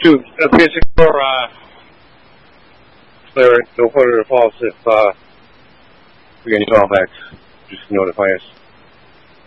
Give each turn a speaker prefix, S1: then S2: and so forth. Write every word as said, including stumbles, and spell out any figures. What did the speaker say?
S1: to uh, basic for uh, clear it, no further false if uh, we get any callbacks. Just notify us.